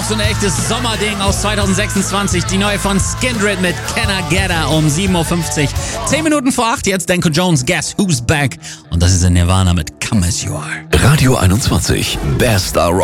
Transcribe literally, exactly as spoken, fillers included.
so ein echtes Sommerding aus zwanzig sechsundzwanzig. Die neue von Skindred mit Can I Get Her um sieben Uhr fünfzig. Zehn Minuten vor acht, jetzt Danko Jones, Guess Who's Back. Und das ist in Nirvana mit Come As You Are. Radio einundzwanzig, Best